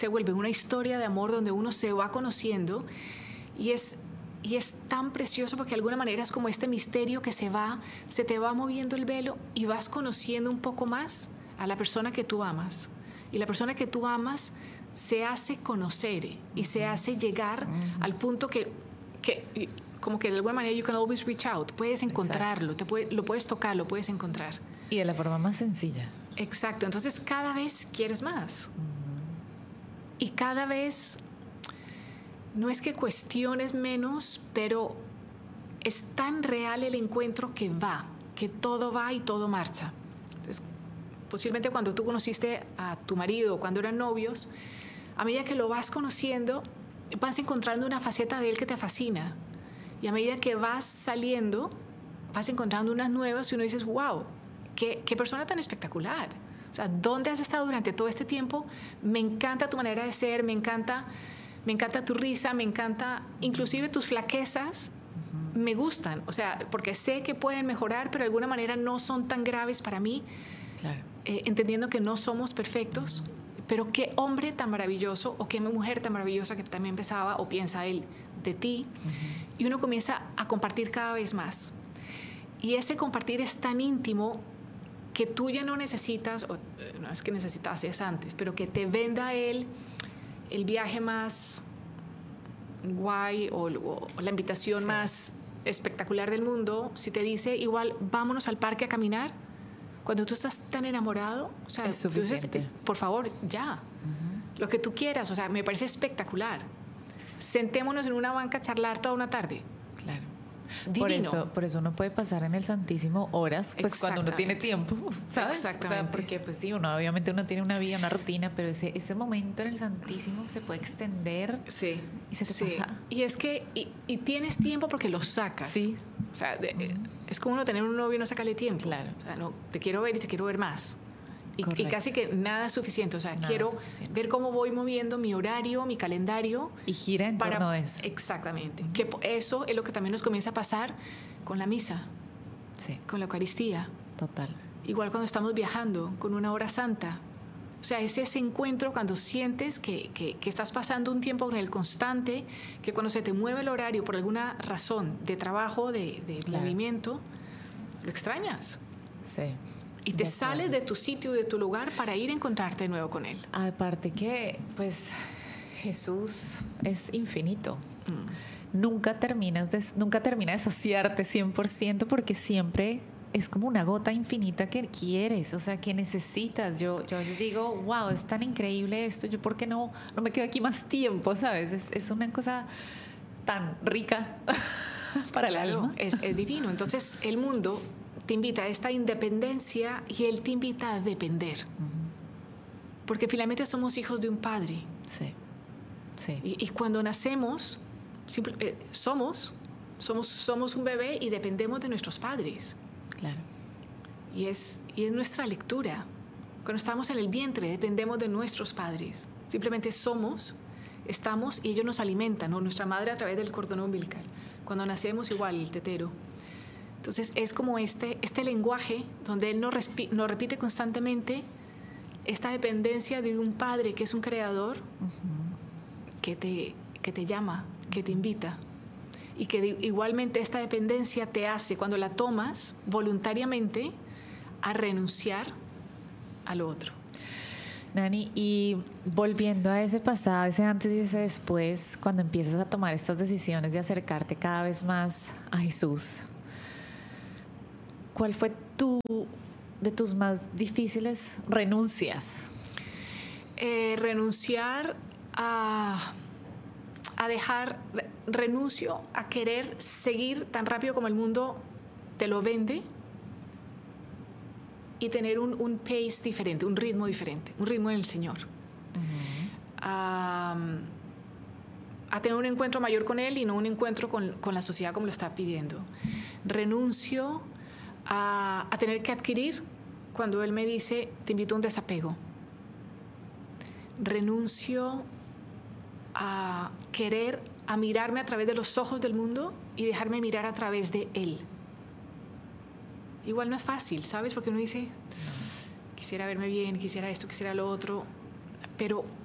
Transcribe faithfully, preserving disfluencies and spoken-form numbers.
se vuelve una historia de amor donde uno se va conociendo y es, y es tan precioso porque de alguna manera es como este misterio que se va, se te va moviendo el velo y vas conociendo un poco más a la persona que tú amas. Y la persona que tú amas se hace conocer y se hace llegar uh-huh. al punto que, que como que de alguna manera you can always reach out, puedes encontrarlo, te puede, lo puedes tocar, lo puedes encontrar. Y de la forma más sencilla. Exacto, entonces cada vez quieres más. Uh-huh. Y cada vez, no es que cuestiones menos, pero es tan real el encuentro que va, que todo va y todo marcha. Entonces, posiblemente cuando tú conociste a tu marido, cuando eran novios, a medida que lo vas conociendo, vas encontrando una faceta de él que te fascina. Y a medida que vas saliendo, vas encontrando unas nuevas y uno dices, wow, qué, qué persona tan espectacular. O sea, ¿dónde has estado durante todo este tiempo? Me encanta tu manera de ser, me encanta, me encanta tu risa, me encanta inclusive tus flaquezas. Uh-huh. Me gustan, o sea, porque sé que pueden mejorar, pero de alguna manera no son tan graves para mí. Claro. Eh, entendiendo que no somos perfectos, uh-huh. pero qué hombre tan maravilloso o qué mujer tan maravillosa que también pensaba o piensa él de ti. Uh-huh. Y uno comienza a compartir cada vez más. Y ese compartir es tan íntimo que tú ya no necesitas, o no es que necesitases antes, pero que te venda él el viaje más guay o, o, o la invitación sí. más espectacular del mundo. Si te dice igual, vámonos al parque a caminar, cuando tú estás tan enamorado, o sea, es suficiente. Tú dices, por favor, ya, uh-huh. lo que tú quieras, o sea, me parece espectacular. Sentémonos en una banca a charlar toda una tarde. Claro. Divino. Por eso, por eso uno puede pasar en el Santísimo horas, pues cuando uno tiene tiempo, ¿sabes? Exactamente. O sea, porque pues sí, uno obviamente uno tiene una vida, una rutina, pero ese, ese momento en el Santísimo se puede extender sí. y se te sí. pasa. Y es que, y, y tienes tiempo porque lo sacas. Sí. O sea, de, uh-huh. es como uno tener un novio y no sacarle tiempo. Claro. O sea, no, te quiero ver y te quiero ver más. Y, y casi que nada es suficiente. O sea, nada quiero suficiente. ver cómo voy moviendo mi horario, mi calendario. Y gira en para, torno de eso. Exactamente. Que eso es lo que también nos comienza a pasar con la misa. Sí. Con la Eucaristía. Total. Igual cuando estamos viajando, con una hora santa. O sea, es ese encuentro cuando sientes que, que, que estás pasando un tiempo con el constante, que cuando se te mueve el horario por alguna razón de trabajo, de, de claro. movimiento, lo extrañas. Sí. Y te sales de tu sitio, de tu lugar para ir a encontrarte de nuevo con él. Aparte que, pues, Jesús es infinito. Mm. Nunca terminas de, nunca termina de saciarte cien por ciento porque siempre es como una gota infinita que quieres, o sea, que necesitas. Yo, yo a veces digo, wow, es tan increíble esto, yo por qué no, no me quedo aquí más tiempo, ¿sabes? Es, es una cosa tan rica para claro, el alma. Es, es divino. Entonces, el mundo te invita a esta independencia y él te invita a depender. Uh-huh. Porque finalmente somos hijos de un padre. Sí, sí. Y, y cuando nacemos, simple, eh, somos, somos, somos un bebé y dependemos de nuestros padres. Claro. Y es, y es nuestra lectura. Cuando estamos en el vientre, dependemos de nuestros padres. Simplemente somos, estamos y ellos nos alimentan, o nuestra madre a través del cordón umbilical. Cuando nacemos, igual, el tetero. Entonces es como este, este lenguaje donde él nos, respi- nos repite constantemente esta dependencia de un padre que es un creador, uh-huh. que, te, que te llama, que te invita. Y que de, igualmente esta dependencia te hace, cuando la tomas voluntariamente, a renunciar a lo otro. Nani, y volviendo a ese pasado, ese antes y ese después, cuando empiezas a tomar estas decisiones de acercarte cada vez más a Jesús, ¿cuál fue tu, de tus más difíciles renuncias? Eh, renunciar a, a dejar, renuncio a querer seguir tan rápido como el mundo te lo vende y tener un, un pace diferente, un ritmo diferente, un ritmo en el Señor. Uh-huh. A, a tener un encuentro mayor con Él y no un encuentro con, con la sociedad como lo está pidiendo. Renuncio A, a tener que adquirir cuando él me dice te invito a un desapego. Renuncio a querer a mirarme a través de los ojos del mundo y dejarme mirar a través de él. Igual no es fácil, ¿sabes? Porque uno dice quisiera verme bien, quisiera esto, quisiera lo otro, pero